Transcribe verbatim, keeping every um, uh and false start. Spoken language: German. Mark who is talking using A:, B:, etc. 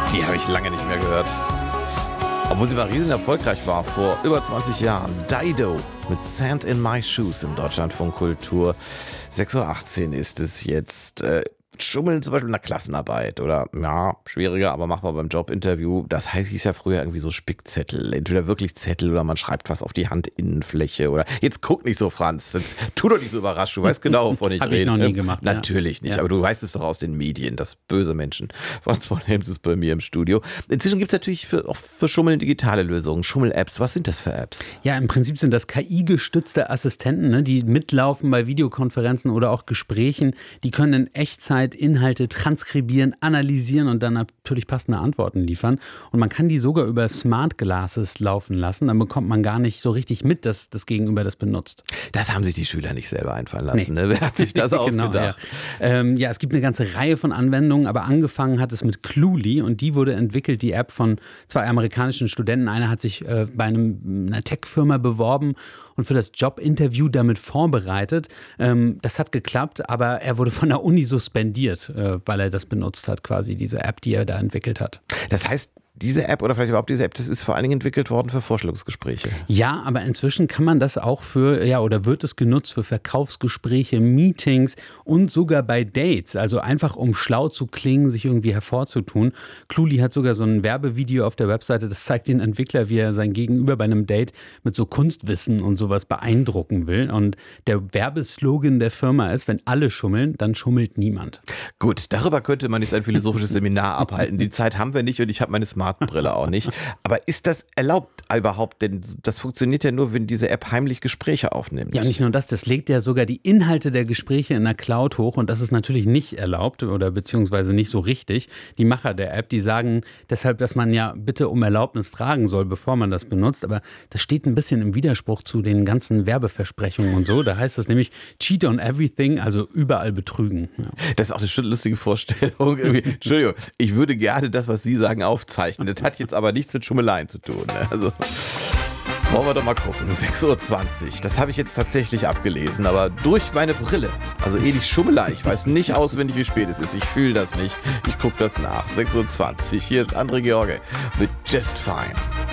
A: Die habe ich lange nicht mehr gehört. Obwohl sie mal riesen erfolgreich war, vor über zwanzig Jahren. Dido mit Sand in My Shoes im Deutschlandfunk Kultur. sechs Uhr achtzehn ist es jetzt. Äh, Schummeln zum Beispiel in der Klassenarbeit oder, ja, schwieriger, aber machbar beim Jobinterview. Das heißt, hieß ja früher irgendwie so Spickzettel. Entweder wirklich Zettel oder man schreibt was auf die Handinnenfläche oder, jetzt guck nicht so, Franz, jetzt, tu doch nicht so überrascht, du weißt genau, wovon ich
B: Hab
A: rede.
B: ich noch nie gemacht.
A: Natürlich
B: ja.
A: nicht,
B: ja.
A: aber du weißt es doch aus den Medien, das böse Menschen. Franz von Helms ist bei mir im Studio. Inzwischen gibt es natürlich für, auch für Schummeln digitale Lösungen, Schummel-Apps. Was sind das für Apps?
B: Ja, im Prinzip sind das K I-gestützte Assistenten, ne, die mitlaufen bei Videokonferenzen oder auch Gesprächen. Die können in Echtzeit Inhalte transkribieren, analysieren und dann natürlich passende Antworten liefern. Und man kann die sogar über Smart Glasses laufen lassen. Dann bekommt man gar nicht so richtig mit, dass das Gegenüber das benutzt.
A: Das haben sich die Schüler nicht selber einfallen lassen.
B: Nee.
A: Ne? Wer hat sich das ausgedacht?
B: Genau, ja. Ähm, ja, es gibt eine ganze Reihe von Anwendungen, aber angefangen hat es mit Cluely und die wurde entwickelt, die App von zwei amerikanischen Studenten. Einer hat sich äh, bei einem, einer Tech-Firma beworben und für das Jobinterview damit vorbereitet. Ähm, das hat geklappt, aber er wurde von der Uni suspendiert, äh, weil er das benutzt hat, quasi diese App, die er da entwickelt hat.
A: Das heißt, diese App oder vielleicht überhaupt diese App, das ist vor allen Dingen entwickelt worden für Vorstellungsgespräche.
B: Ja, aber inzwischen kann man das auch für, ja, oder wird es genutzt für Verkaufsgespräche, Meetings und sogar bei Dates. Also einfach, um schlau zu klingen, sich irgendwie hervorzutun. Cluely hat sogar so ein Werbevideo auf der Webseite, das zeigt den Entwickler, wie er sein Gegenüber bei einem Date mit so Kunstwissen und sowas beeindrucken will. Und der Werbeslogan der Firma ist, wenn alle schummeln, dann schummelt niemand.
A: Gut, darüber könnte man jetzt ein philosophisches Seminar abhalten. Die Zeit haben wir nicht und ich habe meine Smartbrille auch nicht. Aber ist das erlaubt überhaupt? Denn das funktioniert ja nur, wenn diese App heimlich Gespräche aufnimmt.
B: Ja, nicht nur das, das legt ja sogar die Inhalte der Gespräche in der Cloud hoch und das ist natürlich nicht erlaubt oder beziehungsweise nicht so richtig. Die Macher der App, die sagen deshalb, dass man ja bitte um Erlaubnis fragen soll, bevor man das benutzt. Aber das steht ein bisschen im Widerspruch zu den ganzen Werbeversprechungen und so. Da heißt das nämlich cheat on everything, also überall betrügen. Ja.
A: Das ist auch eine lustige Vorstellung. Entschuldigung, ich würde gerne das, was Sie sagen, aufzeichnen. Das hat jetzt aber nichts mit Schummeleien zu tun. Also wollen wir doch mal gucken. sechs Uhr zwanzig, das habe ich jetzt tatsächlich abgelesen, aber durch meine Brille. Also eh die Schummelei. Ich weiß nicht auswendig, wie spät es ist. Ich fühle das nicht. Ich gucke das nach. sechs Uhr zwanzig, hier ist André George mit Just Fine.